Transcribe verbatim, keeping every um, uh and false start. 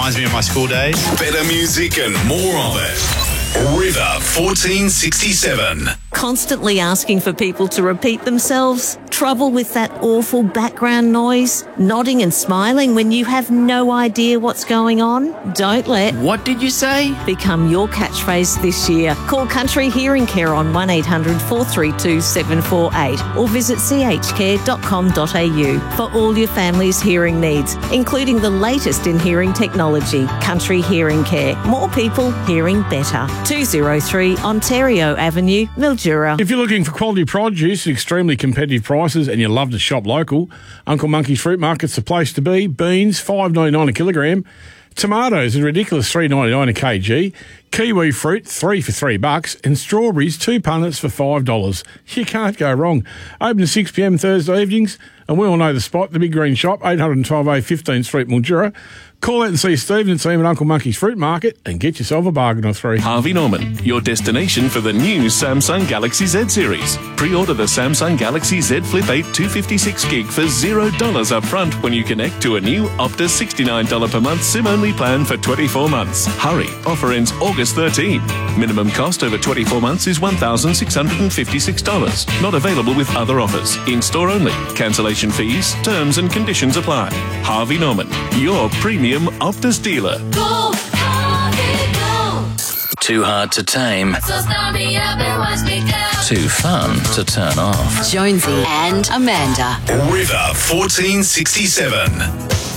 reminds me of my school days. Better music and more of it. River fourteen sixty-seven. Constantly asking for people to repeat themselves? Trouble with that awful background noise? Nodding and smiling when you have no idea what's going on? Don't let What did you say? become your catchphrase this year. Call Country Hearing Care on one eight hundred four three two seven four eight or visit c h care dot com dot a u for all your family's hearing needs, including the latest in hearing technology. Country Hearing Care. More people hearing better. two oh three Ontario Avenue, Mildura. If you're looking for quality produce at extremely competitive prices and you love to shop local, Uncle Monkey's Fruit Market's the place to be. Beans, five ninety-nine a kilogram. Tomatoes, a ridiculous three ninety-nine a kg. Kiwi fruit, three for three bucks. And strawberries, two punnets for five dollars. You can't go wrong. Open at six p m Thursday evenings, and we all know the spot, the Big Green Shop, eight twelve A fifteenth Street, Mildura. Call out and see Stephen and team at Uncle Monkey's Fruit Market and get yourself a bargain or three. Harvey Norman, your destination for the new Samsung Galaxy Z series. Pre-order the Samsung Galaxy Z Flip eight two fifty-six gig for zero dollars up front when you connect to a new Optus sixty-nine dollars per month SIM-only plan for twenty-four months. Hurry, offer ends August thirteenth. Minimum cost over twenty-four months is one thousand six hundred fifty-six dollars. Not available with other offers. In-store only. Cancellation fees, terms and conditions apply. Harvey Norman, your premium Optus dealer. Go, Harvey, go. Too hard to tame. So start me up and watch me go. Too fun to turn off. Jonesy and Amanda. River fourteen sixty-seven.